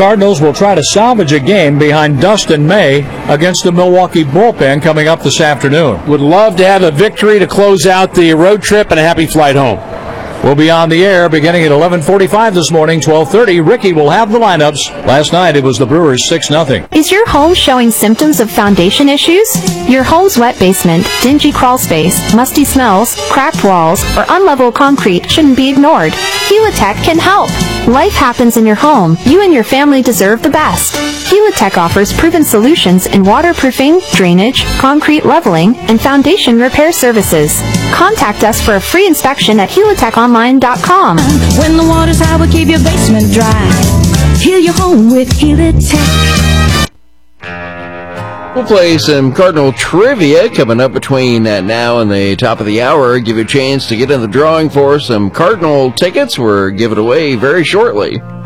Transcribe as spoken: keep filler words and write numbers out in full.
Cardinals will try to salvage a game behind Dustin May against the Milwaukee bullpen coming up this afternoon. Would love to have a victory to close out the road trip and a happy flight home. We'll be on the air beginning at eleven forty-five this morning, twelve thirty. Ricky will have the lineups. Last night it was the Brewers six nothing. Is your home showing symptoms of foundation issues? Your home's wet basement, dingy crawl space, musty smells, cracked walls, or unlevel concrete shouldn't be ignored. Helitech can help. Life happens in your home. You and your family deserve the best. Helitech offers proven solutions in waterproofing, drainage, concrete leveling, and foundation repair services. Contact us for a free inspection at helitech online dot com. When the water's high, we'll keep your basement dry. Heal your home with Helitech. We'll play some Cardinal trivia coming up between uh, now and the top of the hour. Give you a chance to get in the drawing for some Cardinal tickets. We're giving away very shortly.